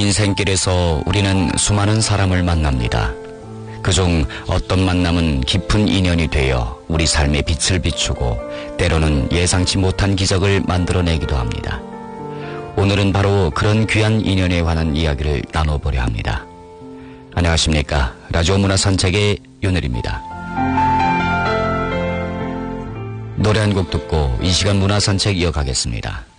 인생길에서 우리는 수많은 사람을 만납니다. 그중 어떤 만남은 깊은 인연이 되어 우리 삶의 빛을 비추고 때로는 예상치 못한 기적을 만들어내기도 합니다. 오늘은 바로 그런 귀한 인연에 관한 이야기를 나눠보려 합니다. 안녕하십니까. 라디오 문화산책의 윤을입니다. 노래 한 곡 듣고 이 시간 문화산책 이어가겠습니다.